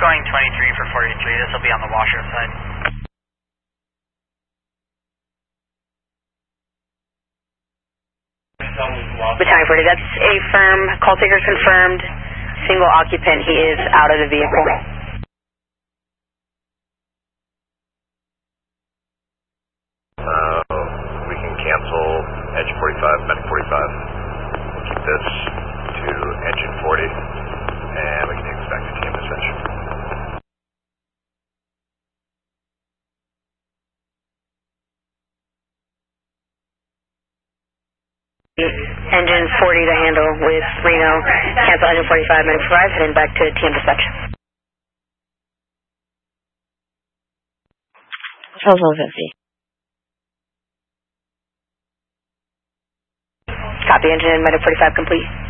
going 23 for 43. This will be on the washer side. Battalion 40, that's a firm. Call taker confirmed. Single occupant. He is out of the vehicle. We can cancel engine 45, medic 45. We'll keep this to engine 40, and we can take this back to team dispatch. Engine 40 to handle with Reno. Cancel engine 45, medic 45, heading back to team dispatch. Total 50. Copy, engine medic 45 complete.